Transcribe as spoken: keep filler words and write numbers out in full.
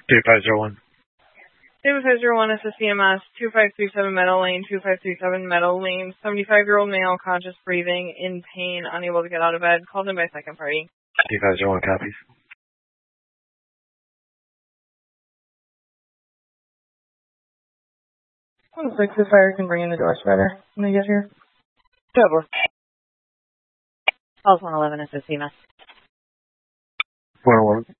two five zero one. two five zero one, S S C M S, two five three seven Meadow Lane, two five three seven Meadow Lane, seventy-five-year-old male, conscious breathing, in pain, unable to get out of bed, called in by second party. two five zero one copies. Looks like the fire can bring in the door spreader when they get here. Double. Calls one eleven, S S C M S. one eleven.